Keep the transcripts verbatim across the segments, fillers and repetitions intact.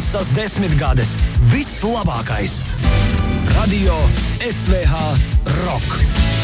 Visas desmitgades, viss labākais. Radio S V H Rock.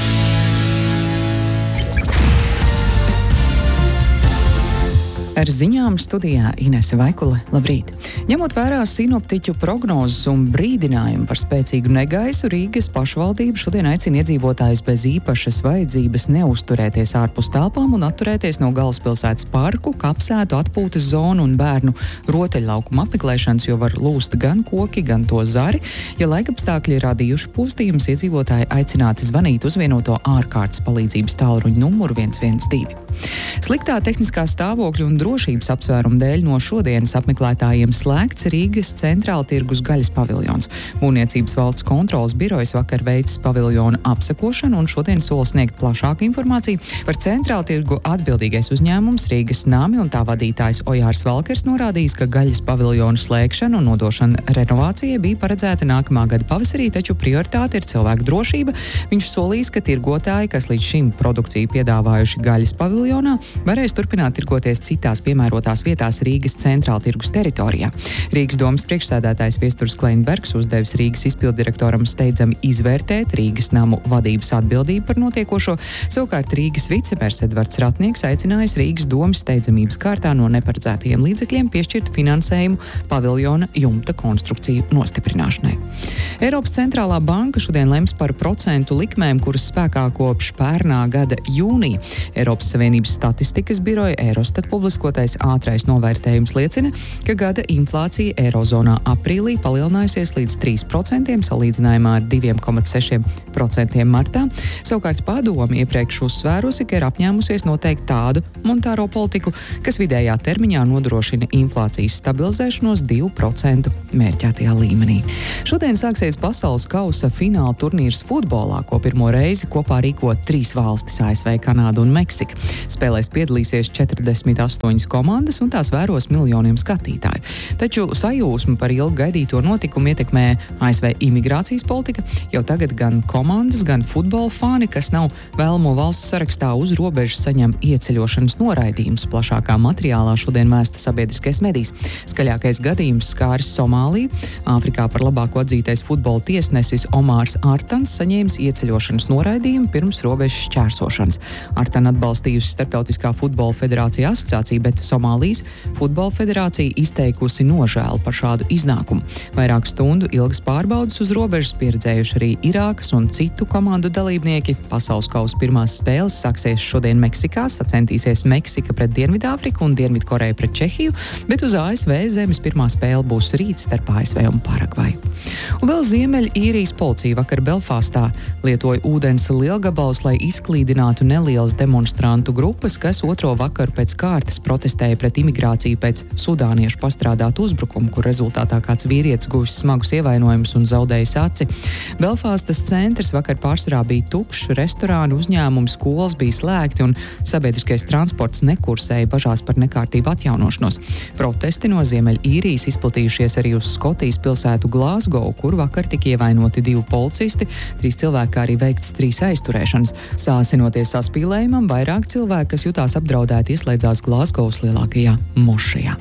Ar ziņām studijā Inese Vaikule. Labrīt! Ņemot vērā sinoptiķu prognozes un brīdinājumu par spēcīgu negaisu, Rīgas pašvaldība šodien aicina iedzīvotājus bez īpašas vajadzības neuzturēties ārpus telpām un atturēties no galvaspilsētas parku, kapsētu, atpūtas zonu un bērnu rotaļlaukumu apmeklēšanas, jo var lūst gan koki, gan to zari. Ja laikapstākļi ir radījuši postījumus, iedzīvotāji aicināti zvanīt uz vienoto ārkārtas palīdzības tālruņa numuru viens viens divi. Sliktā tehniskā stāvokļa un drošības apsvērumu dēļ no šodienas apmeklētājiem slēgts Rīgas centrāla tirgus gaļas paviljons. Būvniecības valsts kontrolas birojas vakar veicis paviljonu apsekošanu un šodien sola sniegt plašāku informāciju. Par centrāla tirgu atbildīgais uzņēmums Rīgas Nami un tā vadītājs Ojārs Valkers norādījis, ka gaļas paviljonu slēgšana un nodošana renovācijai bija paredzēta nākamā gada pavasarī, taču prioritāte ir cilvēku drošība. Viņš solīs, ka tirgotāji, kas līdz šim produkciju piedāvājuši gaļas paviljonā, varēs turpināt tirgoties citās piemērotās vietās Rīgas centrāla tirgus teritorijā. Rīgas domas priekšsēdētājs Viesturs Kleinbergs uzdevis Rīgas izpilddirektoram steidzami izvērtēt Rīgas namu vadības atbildību par notiekošo. Savukārt Rīgas vicemērs Edvards Ratnieks aicinājis Rīgas domas steidzamības kārtā no neparedzētajiem līdzekļiem piešķirt finansējumu paviljona jumta konstrukciju nostiprināšanai. Eiropas centrālā banka šodien lems par procentu likmēm, kuras spēkā kopš pērnā gada jūnija. Eiropas Savienības statistikas biroja Eurostat publiskotais ātrais novērtējums liecina, ka gada inflācija Eirozonā aprīlī palielinājusies līdz trīs procentiem salīdzinājumā ar divi komats seši procenti martā. Savukārt padomi iepriekš uzsvērusi, ka ir apņēmusies noteikt tādu monetāro politiku, kas vidējā termiņā nodrošina inflācijas stabilizēšanos divu procentu mērķētajā līmenī. Šodien sāksies pasaules kausa fināla turnīrs futbolā, ko pirmo reizi kopā rīko trīs valstis – A S V, Kanāda un Meksika. Spēlēs piedalīsies četrdesmit astoņas komandas un tās vēros miljoniem skatītāju. Taču sajūsmu par ilgi gaidīto notikumu ietekmē A S V imigrācijas politika. Jau tagad gan komandas, gan futbola fani, kas nav vēlamo valstu sarakstā uz robežas, saņem ieceļošanas noraidījumus. Plašākā materiālā šodien vēsta sabiedriskais medijs. Skaļākais gadījums skāris Somāliju. Āfrikā par labāko atzītais futbola tiesnesis Omārs Artans saņēmis ieceļošanas noraidījumu pirms robežas šķērsošanas. Artan atbalstījusi Starptautiskā futbola federācija asociācija, bet Somālijas futbola federācija izteikusi nožēlu par šādu iznākumu. Vairāk stundu ilgas pārbaudas uz robežas pieredzējuši arī Irākas un citu komandu dalībnieki. Pasaules kausa pirmās spēles sāksies šodien Meksikā, sacentīsies Meksika pret Dienvidāfriku un Dienvidkoreja pret Čehiju, bet uz A S V zemes pirmā spēle būs rīt starp A S V un Paragvaju. Un vēl Ziemeļīrijas policija vakar Belfastā lietoja ūdens lielgabalus, lai izklīdinātu nelielas demonstrantu grupas, kas otro vakaru pēc kārtas protestēja pret imigrāciju pēc sudāniešu pastrādātu uzbrukumu, kur rezultātā kāds vīrietis guvis smagus ievainojumus un zaudējis aci. Belfastas centrs vakar pārsvarā bija tukšs, restorāni, uzņēmumi, skolas bija slēgti un sabiedriskais transports nekursēja bažās par nekārtību atjaunošanos. Protesti no Ziemeļīrijas izplatījušies arī uz Skotijas pilsētu Glasgow, kur vakar tika ievainoti divi policisti, trīs cilvēki, kā arī veikts trīs aizturēšanas. Sāsinoties saspīlējumam, vairāk cilvēki, kas jutās apdraudēti, ieslēdzās Glasgows lielākajā mošajā.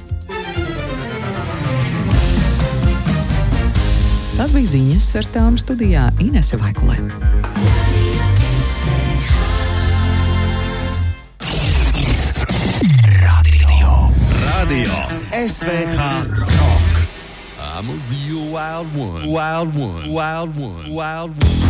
Tas bija ziņas, ar tām studijā Inese Vaikule. Radio. Radio S V H Rock. I'm a real wild one. Wild one. Wild one. Wild one.